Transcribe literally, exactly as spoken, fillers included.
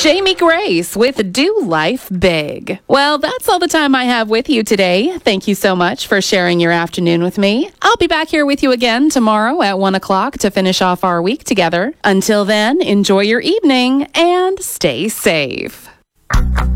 Jamie Grace with Do Life Big. Well, that's all the time I have with you today. Thank you so much for sharing your afternoon with me. I'll be back here with you again tomorrow at one o'clock to finish off our week together. Until then, enjoy your evening and stay safe.